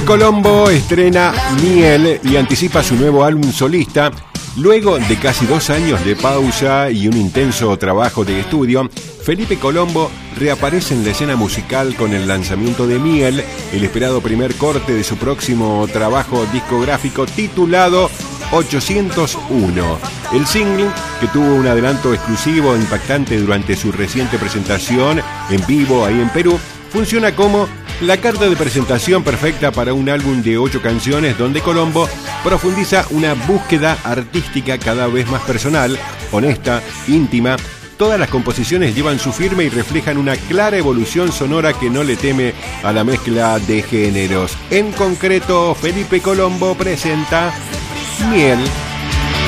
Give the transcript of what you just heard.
Colombo estrena Miel y anticipa su nuevo álbum solista. Luego de casi 2 años de pausa y un intenso trabajo de estudio, Felipe Colombo reaparece en la escena musical con el lanzamiento de Miel, el esperado primer corte de su próximo trabajo discográfico titulado 801. El single, que tuvo un adelanto exclusivo e impactante durante su reciente presentación en vivo ahí en Perú, funciona como la carta de presentación perfecta para un álbum de 8 canciones donde Colombo profundiza una búsqueda artística cada vez más personal, honesta, íntima. Todas las composiciones llevan su firma y reflejan una clara evolución sonora que no le teme a la mezcla de géneros. En concreto, Felipe Colombo presenta Miel.